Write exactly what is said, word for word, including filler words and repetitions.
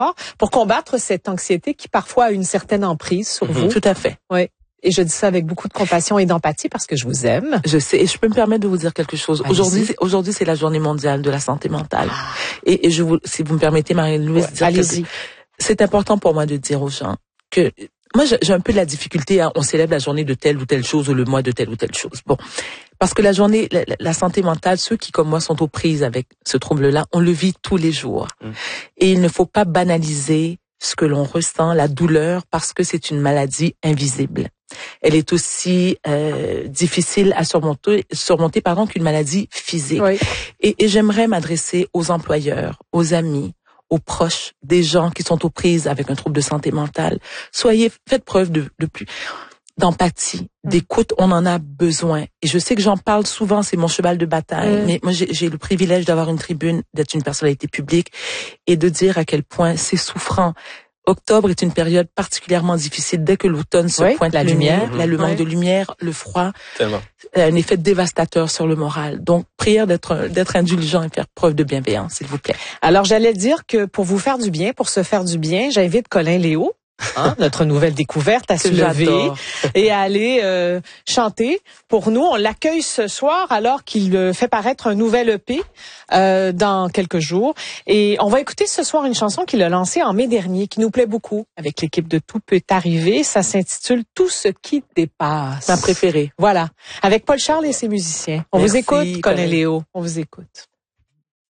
d'accord? Pour combattre cette anxiété qui parfois a une certaine emprise sur Mm-hmm. vous. Tout à fait. Oui. Et je dis ça avec beaucoup de compassion et d'empathie parce que je vous aime. Je sais, et je peux me permettre de vous dire quelque chose. Allez-y. Aujourd'hui, c'est, aujourd'hui, c'est la journée mondiale de la santé mentale. Ah. Et, et je vous, si vous me permettez, Marie-Louise, ouais, dire allez-y. que c'est important pour moi de dire aux gens que moi, j'ai un peu de la difficulté à, on célèbre la journée de telle ou telle chose ou le mois de telle ou telle chose. Bon. Parce que la journée, la, la santé mentale, ceux qui, comme moi, sont aux prises avec ce trouble-là, on le vit tous les jours. Mmh. Et il ne faut pas banaliser ce que l'on ressent, la douleur, parce que c'est une maladie invisible. Elle est aussi euh, difficile à surmonter, surmonter pardon, qu'une maladie physique. Oui. Et, et j'aimerais m'adresser aux employeurs, aux amis, aux proches des gens qui sont aux prises avec un trouble de santé mentale. Soyez, faites preuve de, de plus d'empathie, d'écoute. On en a besoin. Et je sais que j'en parle souvent, c'est mon cheval de bataille. Mmh. Mais moi, j'ai, j'ai le privilège d'avoir une tribune, d'être une personnalité publique et de dire à quel point c'est souffrant. Octobre est une période particulièrement difficile. Dès que l'automne se oui, pointe, la lumière, mmh. le manque oui. de lumière, le froid, Tellement. un effet dévastateur sur le moral. Donc, prière d'être d'être indulgent et faire preuve de bienveillance, s'il vous plaît. Alors, j'allais dire que pour vous faire du bien, pour se faire du bien, j'invite Colin Léo, hein, notre nouvelle découverte, à se lever et à aller euh, chanter. Pour nous, on l'accueille ce soir alors qu'il euh, fait paraître un nouvel E P euh, dans quelques jours. Et on va écouter ce soir une chanson qu'il a lancée en mai dernier, qui nous plaît beaucoup avec l'équipe de Tout peut arriver. Ça s'intitule Tout ce qui dépasse. Ma préférée. Voilà. Avec Paul Charles et ses musiciens. On Merci, vous écoute, Colin Léo. On vous écoute.